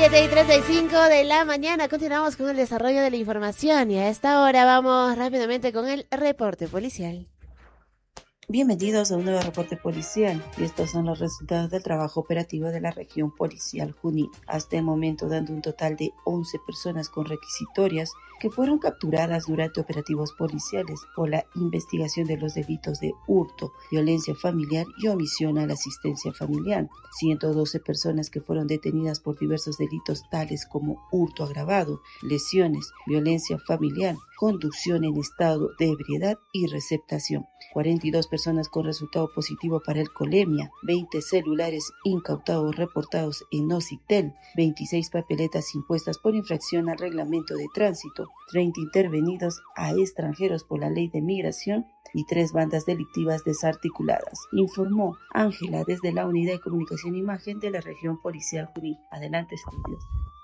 7:35 de la mañana, continuamos con el desarrollo de la información y a esta hora vamos rápidamente con el reporte policial. Bienvenidos a un nuevo reporte policial y estos son los resultados del trabajo operativo de la región policial Junín. Hasta el momento dando un total de 11 personas con requisitorias que fueron capturadas durante operativos policiales por la investigación de los delitos de hurto, violencia familiar y omisión a la asistencia familiar. 112 personas que fueron detenidas por diversos delitos tales como hurto agravado, lesiones, violencia familiar, conducción en estado de ebriedad y receptación. 42 personas con resultado positivo para alcoholemia, 20 celulares incautados reportados en Nocitel, 26 papeletas impuestas por infracción al reglamento de tránsito, 30 intervenidos a extranjeros por la ley de migración y 3 bandas delictivas desarticuladas, informó Ángela desde la Unidad de Comunicación e Imagen de la Región Policial Junín. Adelante, estudios.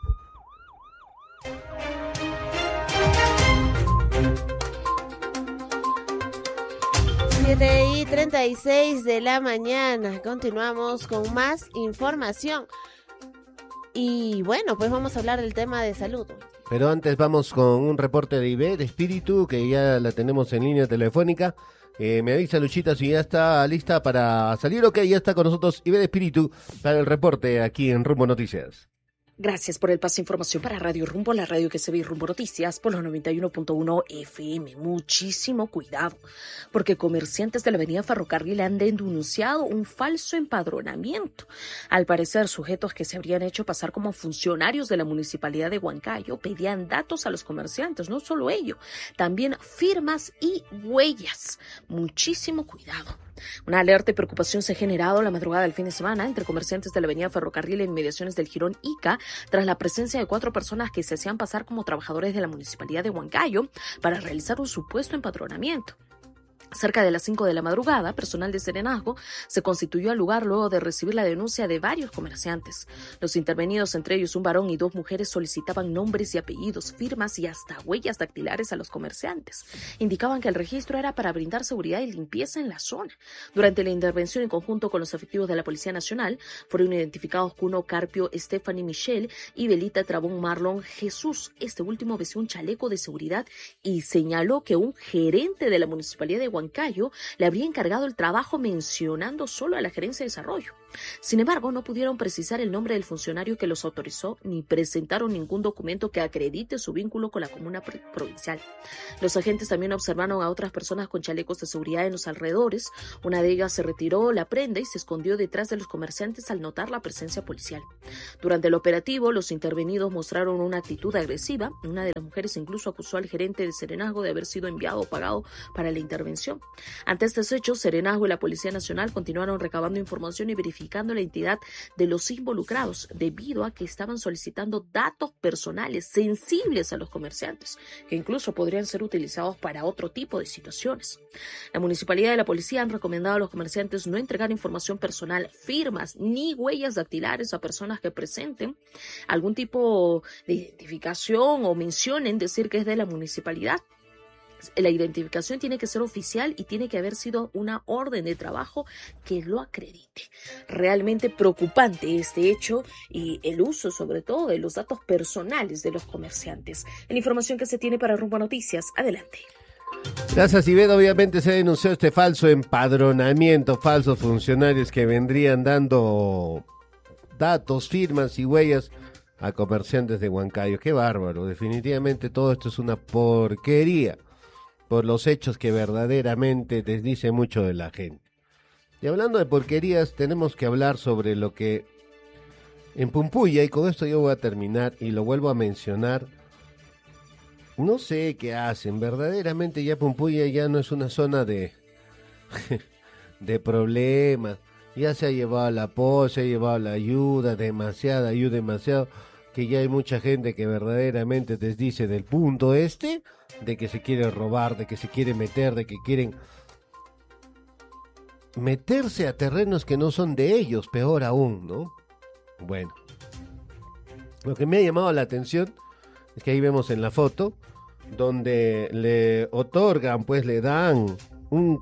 Y 36 de la mañana, continuamos con más información y bueno, pues vamos a hablar del tema de salud. Pero antes vamos con un reporte de IB de Espíritu, que ya la tenemos en línea telefónica. Me avisa Luchita si ya está lista para salir. Ok, ya está con nosotros IB de Espíritu para el reporte aquí en Rumbo Noticias. Gracias por el pase de información para Radio Rumbo, la radio que se ve y Rumbo Noticias por los 91.1 FM. Muchísimo cuidado, porque comerciantes de la avenida Ferrocarril han denunciado un falso empadronamiento. Al parecer, sujetos que se habrían hecho pasar como funcionarios de la Municipalidad de Huancayo pedían datos a los comerciantes, no solo ello, también firmas y huellas. Muchísimo cuidado. Una alerta y preocupación se ha generado la madrugada del fin de semana entre comerciantes de la avenida Ferrocarril en inmediaciones del Jirón Ica tras la presencia de 4 personas que se hacían pasar como trabajadores de la Municipalidad de Huancayo para realizar un supuesto empadronamiento. Cerca de las 5 de la madrugada, personal de Serenazgo se constituyó al lugar luego de recibir la denuncia de varios comerciantes. Los intervenidos, entre ellos un varón y 2 mujeres, solicitaban nombres y apellidos, firmas y hasta huellas dactilares a los comerciantes. Indicaban que el registro era para brindar seguridad y limpieza en la zona. Durante la intervención en conjunto con los efectivos de la Policía Nacional, fueron identificados Cuno Carpio, Stephanie Michelle y Belita Trabón Marlon Jesús. Este último vestía un chaleco de seguridad y señaló que un gerente de la Municipalidad de Huancayo le habría encargado el trabajo mencionando solo a la Gerencia de Desarrollo. Sin embargo, no pudieron precisar el nombre del funcionario que los autorizó ni presentaron ningún documento que acredite su vínculo con la comuna provincial. Los agentes también observaron a otras personas con chalecos de seguridad en los alrededores. Una de ellas se retiró la prenda y se escondió detrás de los comerciantes al notar la presencia policial. Durante el operativo, los intervenidos mostraron una actitud agresiva. Una de las mujeres incluso acusó al gerente de Serenazgo de haber sido enviado o pagado para la intervención. Ante estos hechos, Serenazgo y la Policía Nacional continuaron recabando información y verificando la identidad de los involucrados, debido a que estaban solicitando datos personales sensibles a los comerciantes, que incluso podrían ser utilizados para otro tipo de situaciones. La Municipalidad y la Policía han recomendado a los comerciantes no entregar información personal, firmas ni huellas dactilares a personas que presenten algún tipo de identificación o mencionen decir que es de la municipalidad. La identificación tiene que ser oficial y tiene que haber sido una orden de trabajo que lo acredite. Realmente preocupante este hecho y el uso sobre todo de los datos personales de los comerciantes. En información que se tiene para Rumbo Noticias, adelante. Gracias, Ivette. Obviamente se denunció este falso empadronamiento, falsos funcionarios que vendrían dando datos, firmas y huellas a comerciantes de Huancayo. Qué bárbaro, definitivamente todo esto es una porquería, por los hechos que verdaderamente desdice mucho de la gente. Y hablando de porquerías, tenemos que hablar sobre lo que en Pumpuya, y con esto yo voy a terminar y lo vuelvo a mencionar, no sé qué hacen, verdaderamente ya Pumpuya ya no es una zona de problemas, ya se ha llevado la apoyo, se ha llevado la ayuda, demasiado, que ya hay mucha gente que verdaderamente desdice del punto de que se quiere robar, de que se quiere meter, de que quieren meterse a terrenos que no son de ellos, peor aún, ¿no? Bueno, lo que me ha llamado la atención es que ahí vemos en la foto donde le otorgan, pues le dan un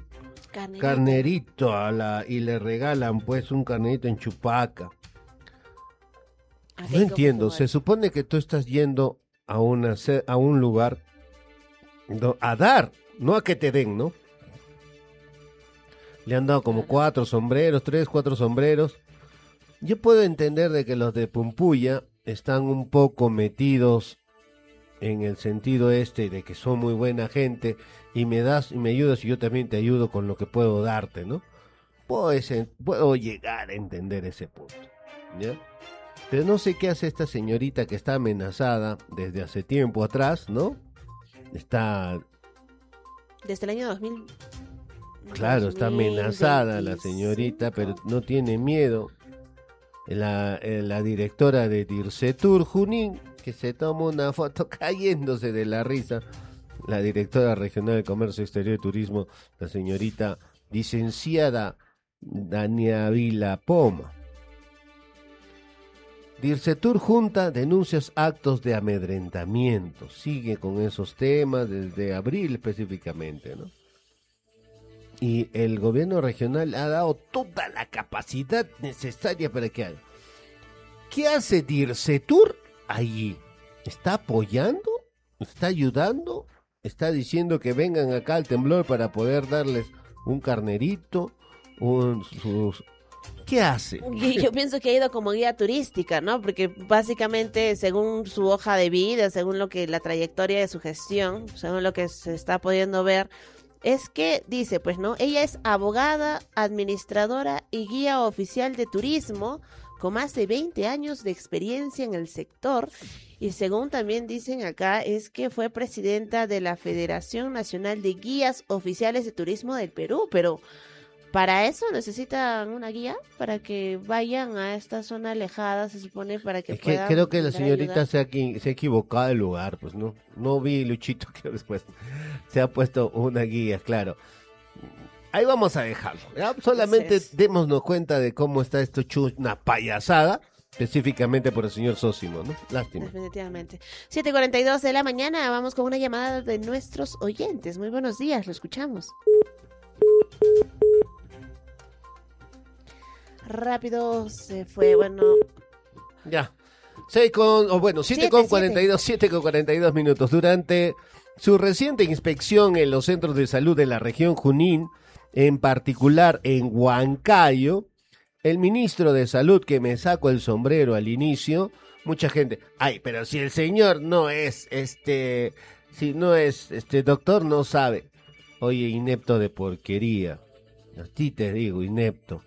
carnerito y le regalan pues un carnerito en Chupaca. Aquí No hay entiendo, como se supone que tú estás yendo a un lugar a dar, no a que te den, ¿no? Le han dado como Claro. 4 sombreros. Yo puedo entender de que los de Pumpuya están un poco metidos en el sentido este de que son muy buena gente y me das y me ayudas y yo también te ayudo con lo que puedo darte, ¿no? Puedo llegar a entender ese punto, ¿ya? Pero no sé qué hace esta señorita que está amenazada desde hace tiempo atrás, ¿no? Está, Desde el año 2000. claro, está amenazada la 2025. señorita, pero no tiene miedo. La directora de Dircetur Junín, que se toma una foto cayéndose de la risa, la directora regional de Comercio Exterior y Turismo, la señorita licenciada Dania Vila Poma. Dircetur junta denuncias actos de amedrentamiento, sigue con esos temas desde abril específicamente, ¿no? Y el gobierno regional ha dado toda la capacidad necesaria para que haga. ¿Qué hace Dircetur allí? ¿Está apoyando? ¿Está ayudando? ¿Está diciendo que vengan acá al temblor para poder darles un carnerito? ¿Qué hace? Y yo pienso que ha ido como guía turística, ¿no? Porque básicamente, según su hoja de vida, según lo que la trayectoria de su gestión, según lo que se está pudiendo ver, es que dice, pues, ¿no? Ella es abogada, administradora y guía oficial de turismo con más de 20 años de experiencia en el sector. Y según también dicen acá, es que fue presidenta de la Federación Nacional de Guías Oficiales de Turismo del Perú, pero para eso necesitan una guía, para que vayan a esta zona alejada, se supone, para que Es que puedan creo que la brindar señorita ayuda. se ha equivocado de lugar, pues no vi Luchito que después se ha puesto una guía, claro. Ahí vamos a dejarlo. ¿Ya? Solamente Así es. démonos cuenta de cómo está esto hecho una payasada, específicamente por el señor Sósimo, ¿no? Lástima. Definitivamente. 7:42 de la mañana, vamos con una llamada de nuestros oyentes. Muy buenos días, lo escuchamos. Rápido se fue, bueno, Ya. 7 Siete, con 42 minutos. Durante su reciente inspección en los centros de salud de la región Junín, en particular en Huancayo, el ministro de Salud, que me saco el sombrero al inicio, mucha gente, ay, pero si el señor no es si no es doctor, no sabe. Oye, inepto de porquería. A ti te digo, inepto.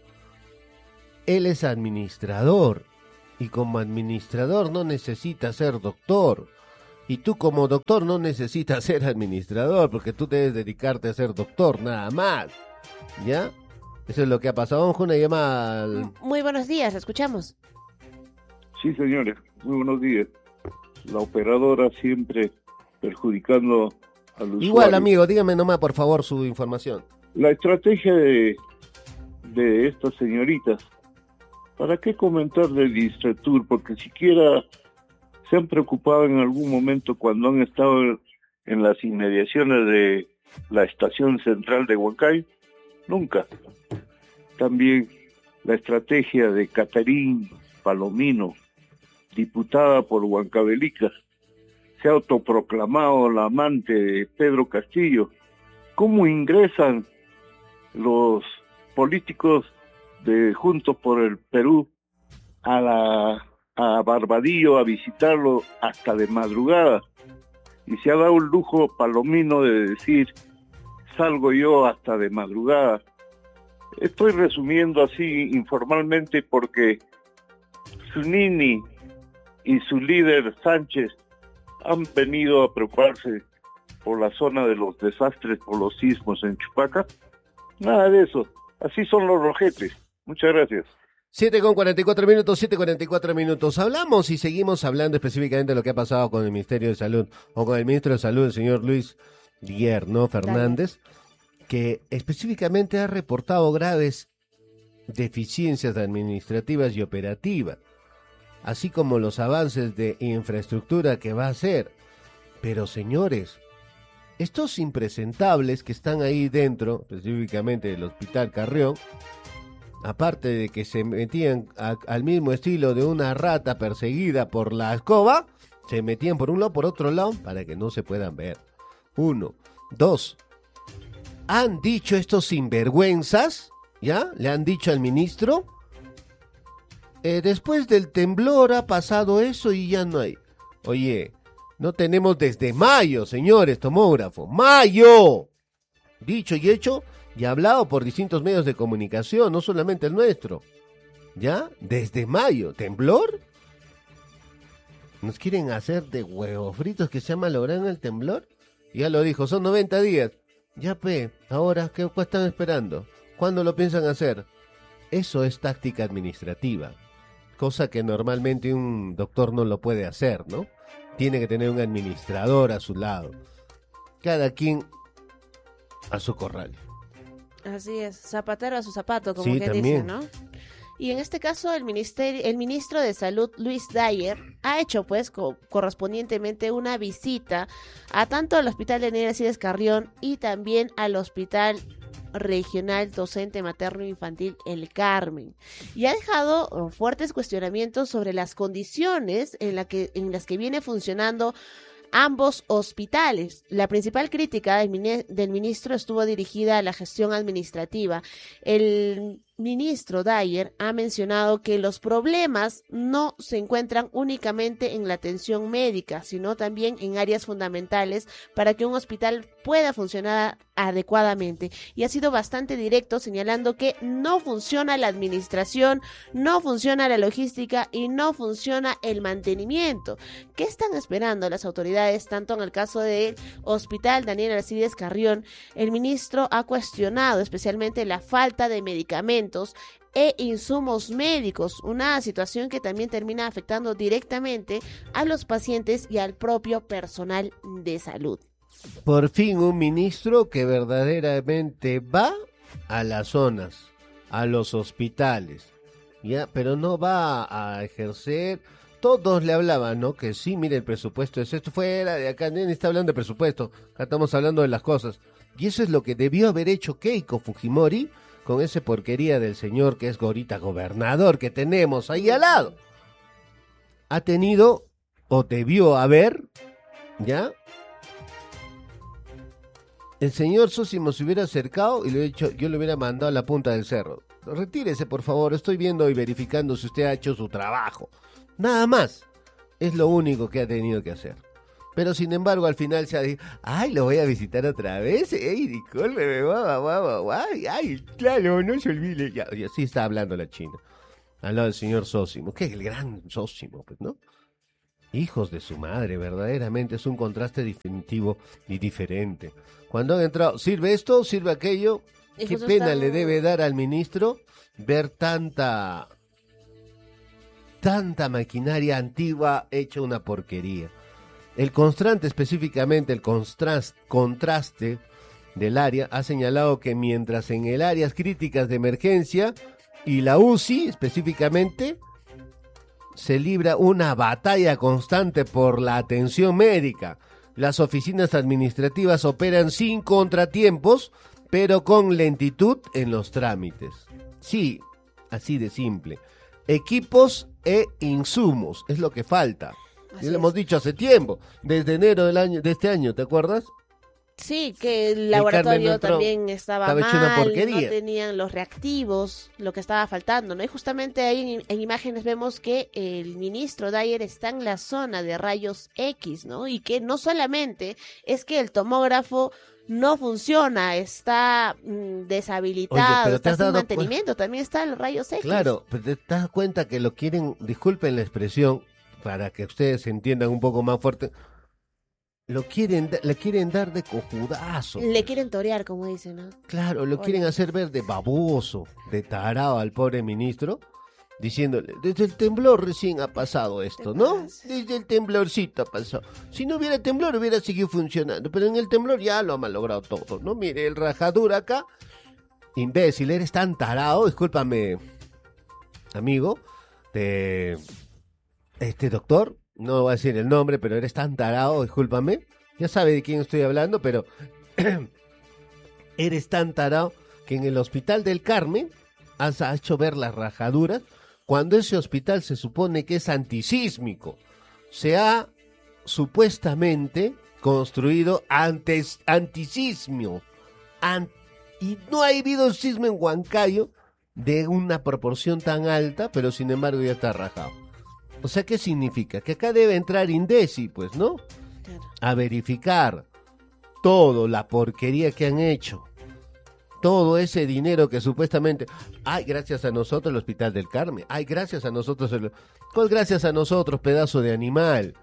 Él es administrador y como administrador no necesita ser doctor. Y tú como doctor no necesitas ser administrador porque tú debes dedicarte a ser doctor, nada más. ¿Ya? Eso es lo que ha pasado. Vamos con una llamada muy buenos días, lo escuchamos. Sí, señores, muy buenos días. La operadora siempre perjudicando al usuario. Igual, amigo, dígame nomás, por favor, su información. La estrategia de estas señoritas, ¿para qué comentar de Distratur? Porque siquiera se han preocupado en algún momento cuando han estado en las inmediaciones de la estación central de Huancayo. Nunca. También la estrategia de Catarín Palomino, diputada por Huancavelica, se ha autoproclamado la amante de Pedro Castillo. ¿Cómo ingresan los políticos de Juntos por el Perú a Barbadillo a visitarlo hasta de madrugada? Y se ha dado un lujo Palomino de decir, salgo yo hasta de madrugada. Estoy resumiendo así informalmente porque Zunini y su líder Sánchez han venido a preocuparse por la zona de los desastres por los sismos en Chupaca. Nada de eso. Así son los rojetes. Muchas gracias. 7:44 minutos. Hablamos y seguimos hablando específicamente de lo que ha pasado con el Ministerio de Salud o con el ministro de Salud, el señor Luis Dier, ¿no? Fernández, que específicamente ha reportado graves deficiencias administrativas y operativas, así como los avances de infraestructura que va a hacer. Pero señores, estos impresentables que están ahí dentro, específicamente del Hospital Carrión, aparte de que se metían al mismo estilo de una rata perseguida por la escoba, se metían por un lado, por otro lado, para que no se puedan ver. 1, 2. Han dicho estos sinvergüenzas, ¿ya? Le han dicho al ministro, después del temblor ha pasado eso y ya no hay. Oye, no tenemos desde mayo, señores, tomógrafo. ¡Mayo! Dicho y hecho, y hablado por distintos medios de comunicación, no solamente el nuestro. ¿Ya? Desde mayo. ¿Temblor? ¿Nos quieren hacer de huevos fritos que se ha malogrado el temblor? Ya lo dijo, son 90 días. Ya ahora, ¿qué están esperando? ¿Cuándo lo piensan hacer? Eso es táctica administrativa. Cosa que normalmente un doctor no lo puede hacer, ¿no? Tiene que tener un administrador a su lado. Cada quien a su corral. Así es, zapatero a su zapato, como sí, quien también dice, ¿no? Y en este caso el ministro de Salud, Luis Dyer, ha hecho pues correspondientemente una visita a tanto al Hospital de Daniel Alcides Carrión y también al Hospital Regional Docente Materno Infantil El Carmen, y ha dejado fuertes cuestionamientos sobre las condiciones en las que viene funcionando ambos hospitales. La principal crítica del ministro estuvo dirigida a la gestión administrativa. El ministro Dyer ha mencionado que los problemas no se encuentran únicamente en la atención médica, sino también en áreas fundamentales para que un hospital pueda funcionar adecuadamente. Y ha sido bastante directo, señalando que no funciona la administración, no funciona la logística y no funciona el mantenimiento. ¿Qué están esperando las autoridades, tanto en el caso del Hospital Daniel Alcides Carrión? El ministro ha cuestionado especialmente la falta de medicamentos e insumos médicos, una situación que también termina afectando directamente a los pacientes y al propio personal de salud. Por fin un ministro que verdaderamente va a las zonas, a los hospitales, ya, pero no va a ejercer. Todos le hablaban, ¿no? Que sí, mire, el presupuesto es esto, fuera de acá, nadie está hablando de presupuesto, acá estamos hablando de las cosas. Y eso es lo que debió haber hecho Keiko Fujimori con esa porquería del señor que es ahorita gobernador que tenemos ahí al lado. Ha tenido, o debió haber, ¿ya? El señor Sósimo se hubiera acercado y le hubiera dicho, yo le hubiera mandado a la punta del cerro. Retírese, por favor, estoy viendo y verificando si usted ha hecho su trabajo. Nada más. Es lo único que ha tenido que hacer. Pero sin embargo, al final se ha dicho, ay, lo voy a visitar otra vez, discúlpeme, ay, claro, no se olvide. Ya, y así está hablando la China. Al lado del señor Sósimo, que es el gran Sósimo, pues, ¿no? Hijos de su madre, verdaderamente es un contraste definitivo y diferente. Cuando han entrado, ¿sirve esto? ¿Sirve aquello? Qué pena le debe dar al ministro ver tanta maquinaria antigua hecha una porquería. El constante, específicamente el contraste del área, ha señalado que mientras en el áreas críticas de emergencia y la UCI específicamente se libra una batalla constante por la atención médica, las oficinas administrativas operan sin contratiempos, pero con lentitud en los trámites. Sí, así de simple. Equipos e insumos es lo que falta. Y lo hemos dicho hace tiempo, desde enero de este año, ¿te acuerdas? Sí, que el laboratorio también estaba hecho una mal, porquería. No tenían los reactivos, lo que estaba faltando, ¿no? Y justamente ahí en imágenes vemos que el ministro Dyer está en la zona de rayos X, ¿no? Y que no solamente es que el tomógrafo no funciona, está deshabilitado. Oye, está sin mantenimiento, también está el rayos X. Claro, pero te das cuenta que lo quieren, disculpen la expresión, para que ustedes entiendan un poco más fuerte, le quieren dar de cojudazo. Le quieren torear, como dicen, ¿no? Claro, lo quieren hacer ver de baboso, de tarado al pobre ministro, diciéndole, desde el temblor recién ha pasado esto, ¿no? Desde el temblorcito ha pasado. Si no hubiera temblor, hubiera seguido funcionando, pero en el temblor ya lo ha malogrado todo, ¿no? Mire, el rajadura acá, imbécil, eres tan tarado, discúlpame, amigo, de este doctor, no voy a decir el nombre, pero eres tan tarado, discúlpame, ya sabe de quién estoy hablando, pero eres tan tarado que en el Hospital del Carmen has hecho ver las rajaduras cuando ese hospital se supone que es antisísmico. Se ha supuestamente construido antisismio. Y no ha habido sismo en Huancayo de una proporción tan alta, pero sin embargo ya está rajado. O sea, ¿qué significa? Que acá debe entrar INDECI, pues, ¿no? Claro. A verificar todo, la porquería que han hecho. Todo ese dinero que supuestamente, ay, gracias a nosotros el Hospital del Carmen, ay, gracias a nosotros, ¿cuál gracias a nosotros, pedazo de animal?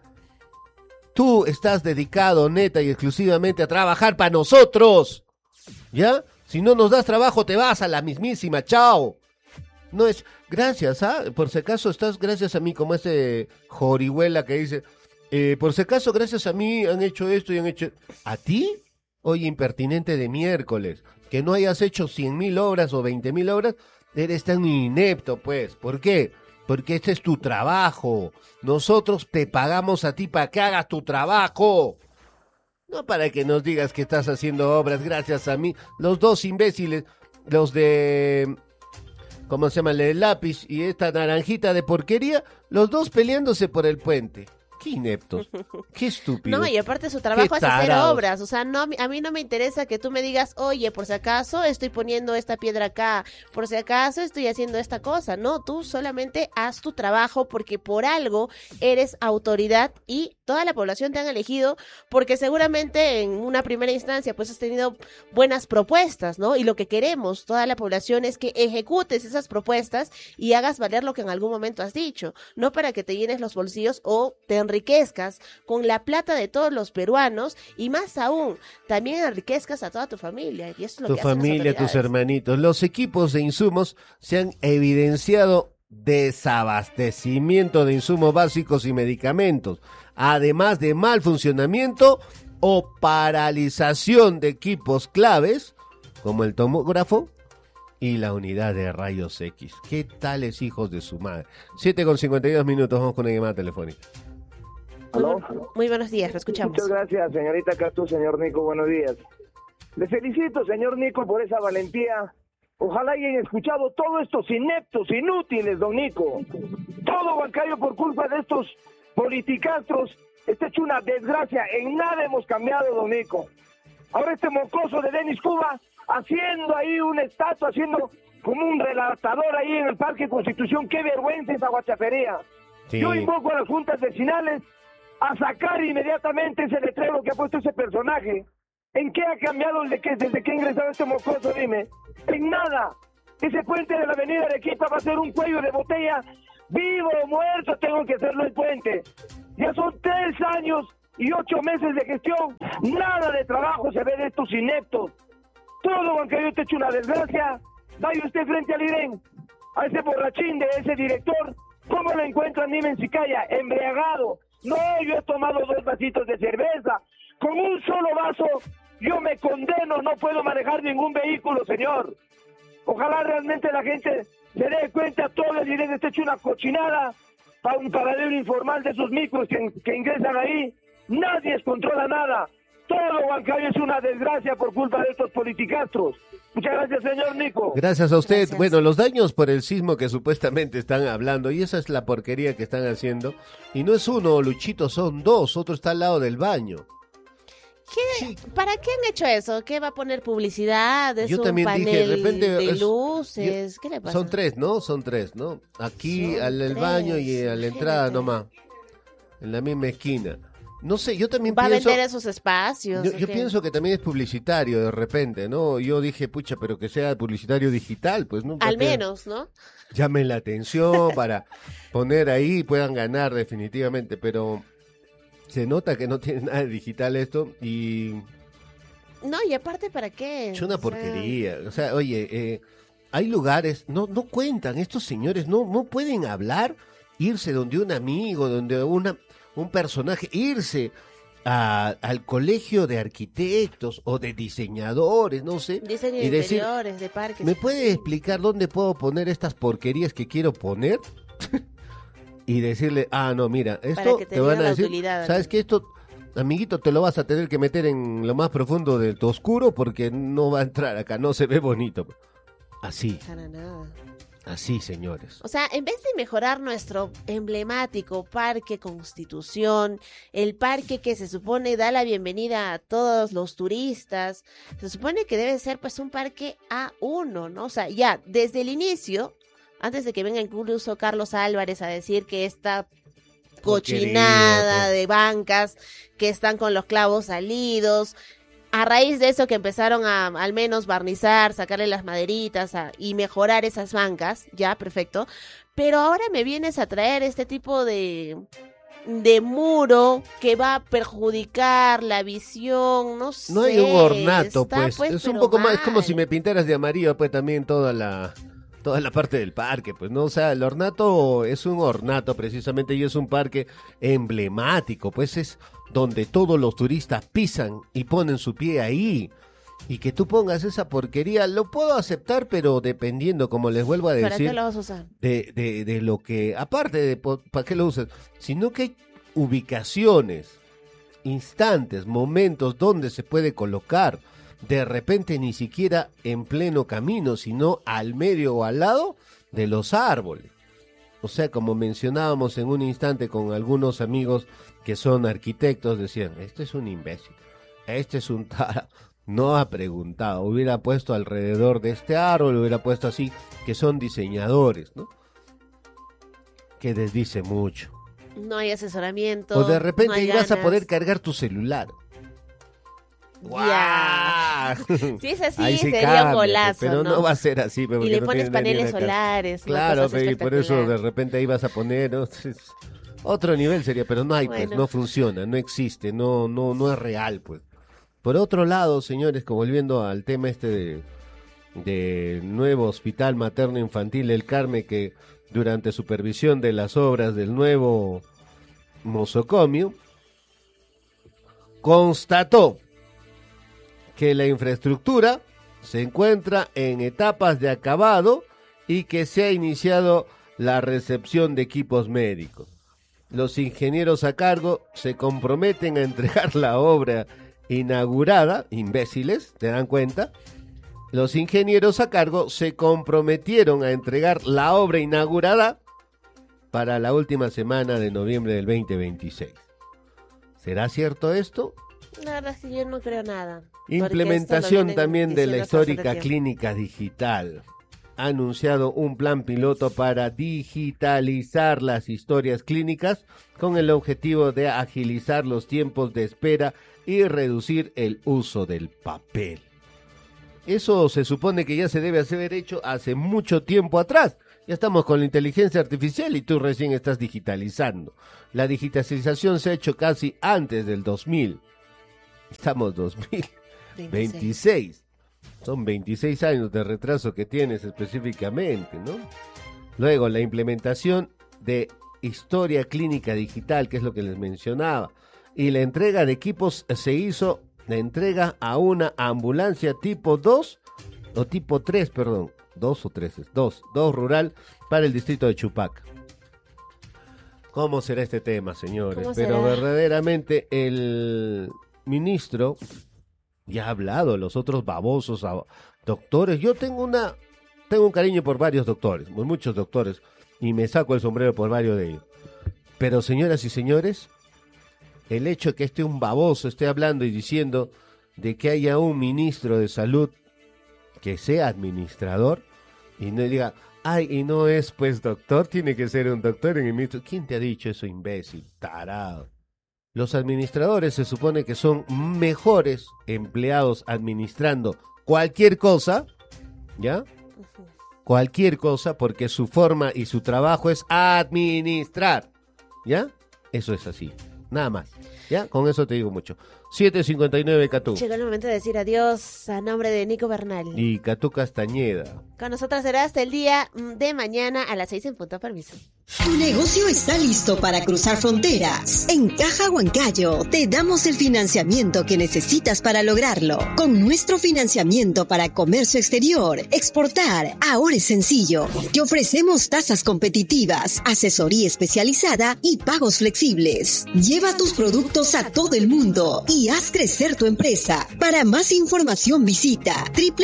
Tú estás dedicado neta y exclusivamente a trabajar para nosotros, ¿ya? Si no nos das trabajo te vas a la mismísima, chao. No es, gracias, por si acaso estás gracias a mí, como ese jorihuela que dice, por si acaso gracias a mí han hecho esto y han hecho... ¿A ti? Oye, impertinente de miércoles, que no hayas hecho 100,000 obras o 20,000 obras, eres tan inepto, pues. ¿Por qué? Porque este es tu trabajo. Nosotros te pagamos a ti para que hagas tu trabajo. No para que nos digas que estás haciendo obras gracias a mí. Los dos imbéciles, los de... ¿Cómo se llama? El de lápiz y esta naranjita de porquería, los dos peleándose por el puente. Qué ineptos, qué estúpidos. No, y aparte su trabajo es hacer tarados. obras, o sea, no, a mí no me interesa que tú me digas, oye, por si acaso estoy poniendo esta piedra acá, por si acaso estoy haciendo esta cosa, no, tú solamente haz tu trabajo porque por algo eres autoridad y toda la población te han elegido porque seguramente en una primera instancia pues has tenido buenas propuestas, ¿no? Y lo que queremos, toda la población, es que ejecutes esas propuestas y hagas valer lo que en algún momento has dicho, no para que te llenes los bolsillos o te enriquezcas con la plata de todos los peruanos y más aún, también enriquezcas a toda tu familia. Y eso es lo Tu que hacen las familia, tus autoridades. hermanitos. Los equipos de insumos se han evidenciado desabastecimiento de insumos básicos y medicamentos, además de mal funcionamiento o paralización de equipos claves, como el tomógrafo y la unidad de rayos X. ¿Qué tales hijos de su madre? 7:52, vamos con una llamada telefónica. Muy buenos días, lo escuchamos. Muchas gracias, señorita Castro, señor Nico, buenos días. Le felicito, señor Nico, por esa valentía. Ojalá hayan escuchado todos estos ineptos, inútiles, don Nico. Todo Huancayo por culpa de estos politicastros está hecho una desgracia. En nada hemos cambiado, don Nico. Ahora este mocoso de Denis Cuba haciendo ahí una estatua, haciendo como un relatador ahí en el Parque Constitución. ¡Qué vergüenza esa guachafería! Sí. Yo invoco a las juntas vecinales a sacar inmediatamente ese letrero que ha puesto ese personaje. ¿En qué ha cambiado desde que ha ingresado este mocoso? Dime. En nada. Ese puente de la avenida Arequipa va a ser un cuello de botella. Vivo o muerto tengo que hacerlo el puente. Ya son 3 años y 8 meses de gestión. Nada de trabajo se ve de estos ineptos. Todo Huancayo está hecho una desgracia. Vaya usted frente al IREN, a ese borrachín de ese director. ¿Cómo lo encuentran, dime, en Sicaya? Embriagado. No, yo he tomado 2 vasitos de cerveza. Con un solo vaso yo me condeno, no puedo manejar ningún vehículo, señor. Ojalá realmente la gente se dé cuenta, todo el dinero está hecho una cochinada para un paradero informal de esos micros que ingresan ahí. Nadie controla nada. Todo Huancayo es una desgracia por culpa de estos politicastros. Muchas gracias, señor Nico. Gracias a usted. Gracias. Bueno, los daños por el sismo que supuestamente están hablando, y esa es la porquería que están haciendo, y no es uno, Luchito, son 2, otro está al lado del baño. ¿Para qué han hecho eso? ¿Qué va a poner publicidad? ¿Es Yo un también panel dije, de repente, de es- luces? ¿Qué le pasa? Son 3, ¿no? Son 3, ¿no? Aquí Son al 3, baño y a la entrada imagínate. nomás, en la misma esquina. No sé, yo también ¿Va a pienso... vender esos espacios? Yo ¿o qué? pienso que también es publicitario de repente, ¿no? Yo dije, pucha, pero que sea publicitario digital, pues, ¿no? Al Para que menos, ¿no? llamen la atención para poner ahí y puedan ganar definitivamente, pero se nota que no tiene nada de digital esto y No, y aparte, ¿para qué? es una O sea, porquería. O sea, oye, hay lugares, no cuentan, estos señores no pueden hablar, irse donde un amigo, donde un personaje, irse al colegio de arquitectos o de diseñadores, no sé, Diseño de y decir, interiores, de parques. ¿me puede explicar dónde puedo poner estas porquerías que quiero poner? Y decirle, no, mira, esto que te te van diga a la decir, utilidad, ¿sabes ¿no? qué? Esto, amiguito, te lo vas a tener que meter en lo más profundo de tu oscuro porque no va a entrar acá, no se ve bonito. Así. Para nada. Así, señores. O sea, en vez de mejorar nuestro emblemático Parque Constitución, el parque que se supone da la bienvenida a todos los turistas, se supone que debe ser pues un parque A1, ¿no? O sea, ya desde el inicio, antes de que venga incluso Carlos Álvarez a decir que esta cochinada de bancas que están con los clavos salidos, a raíz de eso que empezaron a al menos barnizar, sacarle las maderitas y mejorar esas bancas, ya, perfecto. Pero ahora me vienes a traer este tipo de muro que va a perjudicar la visión, no sé. No hay un ornato, está, pues. Es un poco más, es como si me pintaras de amarillo, pues también toda la parte del parque, pues, ¿no? O sea, el ornato es un ornato precisamente y es un parque emblemático, pues es donde todos los turistas pisan y ponen su pie ahí. Y que tú pongas esa porquería, lo puedo aceptar, pero dependiendo, como les vuelvo a decir. ¿Para qué lo vas a usar? De lo que, aparte de para qué lo usas, sino que hay ubicaciones, instantes, momentos donde se puede colocar. De repente ni siquiera en pleno camino, sino al medio o al lado de los árboles. O sea, como mencionábamos en un instante con algunos amigos que son arquitectos, decían, este es un imbécil, este es un tara, no ha preguntado, hubiera puesto alrededor de este árbol, hubiera puesto así, que son diseñadores, ¿no? Que les dice mucho. No hay asesoramiento. O de repente no hay ibas a ganas. poder cargar tu celular. Ya. Si es así, Ahí sí sería cambia, un golazo, pero no va a ser así. Porque y le no pones tiene paneles ni una solares. una Claro, cosa y por eso espectacular. de repente ahí vas a poner, ¿no? Otro nivel sería, pero no hay, pues, Bueno. no funciona, no existe, no es real, pues. Por otro lado, señores, como volviendo al tema este de nuevo hospital materno infantil El Carmen, que durante supervisión de las obras del nuevo nosocomio constató que la infraestructura se encuentra en etapas de acabado y que se ha iniciado la recepción de equipos médicos. Los ingenieros a cargo se comprometen a entregar la obra inaugurada, imbéciles, ¿te dan cuenta? Los ingenieros a cargo se comprometieron a entregar la obra inaugurada para la última semana de noviembre del 2026. ¿Será cierto esto? La verdad es que yo no creo nada. Implementación también de la diciendo hasta hace histórica tiempo. clínica digital. Ha anunciado un plan piloto para digitalizar las historias clínicas con el objetivo de agilizar los tiempos de espera y reducir el uso del papel. Eso se supone que ya se debe haber hecho hace mucho tiempo atrás. Ya estamos con la inteligencia artificial y tú recién estás digitalizando. La digitalización se ha hecho casi antes del 2000. Estamos 2026. Son 26 años de retraso que tienes específicamente, ¿no? Luego, la implementación de historia clínica digital, que es lo que les mencionaba. Y la entrega de equipos se hizo, la entrega a una ambulancia tipo 2, o tipo 3, perdón. 2 o 3, 2 rural para el distrito de Chupaca. ¿Cómo será este tema, señores? Pero verdaderamente el ministro ya ha hablado, los otros babosos doctores. Yo tengo un cariño por varios doctores, por muchos doctores, y me saco el sombrero por varios de ellos. Pero, señoras y señores, el hecho de que un baboso esté hablando y diciendo de que haya un ministro de salud que sea administrador y no diga, ay, y no es pues doctor, tiene que ser un doctor en el ministro. ¿Quién te ha dicho eso, imbécil, tarado? Los administradores se supone que son mejores empleados administrando cualquier cosa, ¿ya? Cualquier cosa, porque su forma y su trabajo es administrar, ¿ya? Eso es así, nada más, ¿ya? Con eso te digo mucho. 7:59 Catú. Llegó el momento de decir adiós a nombre de Nico Bernal. Y Catú Castañeda. Con nosotras será hasta el día de mañana a las 6 en punto. Permiso. Tu negocio está listo para cruzar fronteras. En Caja Huancayo te damos el financiamiento que necesitas para lograrlo. Con nuestro financiamiento para comercio exterior, exportar, ahora es sencillo. Te ofrecemos tasas competitivas, asesoría especializada y pagos flexibles. Lleva tus productos a todo el mundo y y haz crecer tu empresa. Para más información visita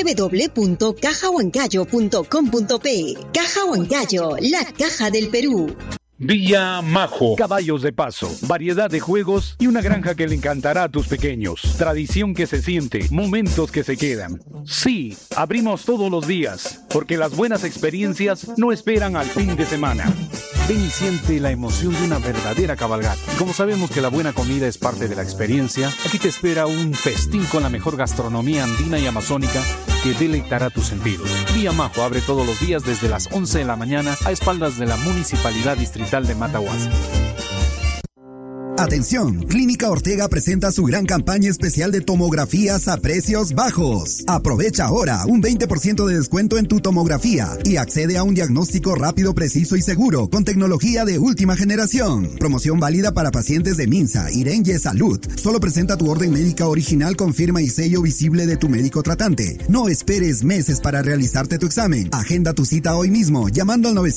www.cajahuancayo.com.pe. Caja Huancayo, la caja del Perú. Villa Majo, caballos de paso, variedad de juegos y una granja que le encantará a tus pequeños. Tradición que se siente, momentos que se quedan. Sí, abrimos todos los días, porque las buenas experiencias no esperan al fin de semana. Ven y siente la emoción de una verdadera cabalgata. Y como sabemos que la buena comida es parte de la experiencia, aquí te espera un festín con la mejor gastronomía andina y amazónica que deleitará tus sentidos. Villa Majo abre todos los días desde las 11 de la mañana a espaldas de la Municipalidad Distrital de Matahuasi. Atención, Clínica Ortega presenta su gran campaña especial de tomografías a precios bajos. Aprovecha ahora un 20% de descuento en tu tomografía y accede a un diagnóstico rápido, preciso y seguro con tecnología de última generación. Promoción válida para pacientes de Minsa, Irenye Salud. Solo presenta tu orden médica original con firma y sello visible de tu médico tratante. No esperes meses para realizarte tu examen. Agenda tu cita hoy mismo llamando al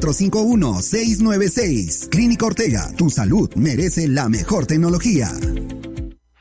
905-451-696. Clínica Ortega, tu salud merece la mejor tecnología.